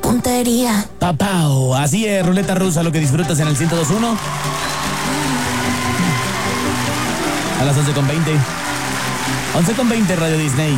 puntería. Papao, así es, ruleta rusa, lo que disfrutas en el 102.1. A las 11:20. 11:20 Radio Disney.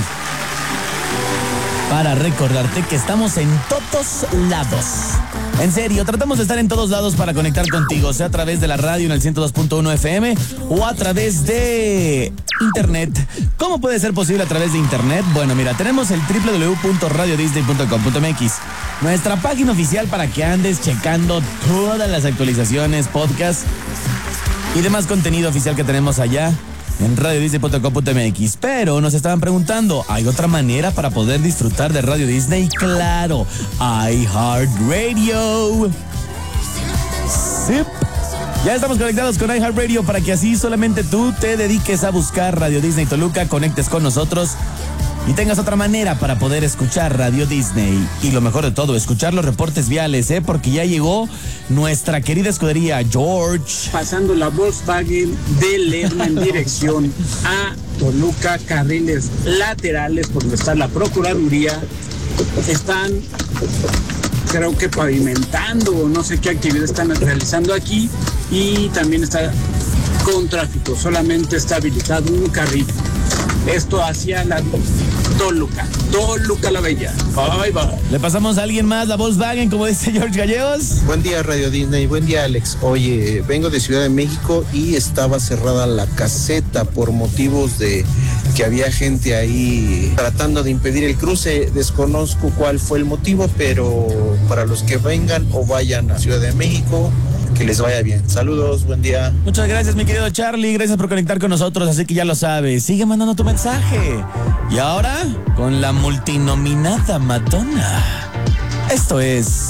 Para recordarte que estamos en todos lados. En serio, tratamos de estar en todos lados para conectar contigo, sea a través de la radio en el 102.1 FM o a través de internet. ¿Cómo puede ser posible a través de internet? Bueno, mira, tenemos el www.radiodisney.com.mx, nuestra página oficial para que andes checando todas las actualizaciones, podcasts y demás contenido oficial que tenemos allá en radiodisney.com.mx. Pero nos estaban preguntando, ¿hay otra manera para poder disfrutar de Radio Disney? Claro, iHeartRadio. Sí. Ya estamos conectados con iHeartRadio para que así solamente tú te dediques a buscar Radio Disney Toluca, conectes con nosotros y tengas otra manera para poder escuchar Radio Disney. Y lo mejor de todo, escuchar los reportes viales, porque ya llegó nuestra querida escudería George. Pasando la Volkswagen de Lerma en dirección a Toluca, carriles laterales por donde está la Procuraduría. Están, creo que pavimentando, no sé qué actividad están realizando aquí, y también está con tráfico, solamente está habilitado un carril. Esto hacia la Toluca la Bella. Bye, bye. Le pasamos a alguien más la Volkswagen, como dice George Gallegos. Buen día, Radio Disney. Buen día, Alex. Oye, vengo de Ciudad de México y estaba cerrada la caseta por motivos de que había gente ahí tratando de impedir el cruce. Desconozco cuál fue el motivo, pero para los que vengan o vayan a Ciudad de México, que les vaya bien. Saludos, buen día. Muchas gracias, mi querido Charlie. Gracias por conectar con nosotros, así que ya lo sabes. Sigue mandando tu mensaje. Y ahora, con la multinominada Madonna. Esto es